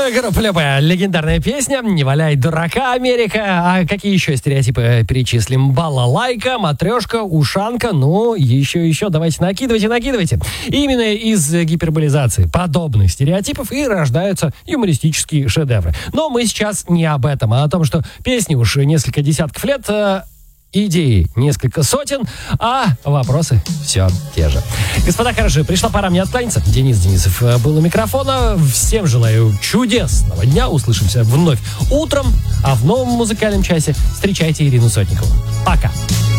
Группа Любэ. Легендарная песня «Не валяй дурака, Америка». А какие еще стереотипы перечислим? Балалайка, матрешка, ушанка. Ну, еще. Давайте накидывайте. Именно из гиперболизации подобных стереотипов и рождаются юмористические шедевры. Но мы сейчас не об этом, а о том, что песни уж несколько десятков лет, идеи несколько сотен, а вопросы все те же. Господа хорошие, пришла пора мне откланяться. Денис Денисов был у микрофона. Всем желаю чудесного дня. Услышимся вновь утром, а в новом музыкальном часе встречайте Ирину Сотникову. Пока.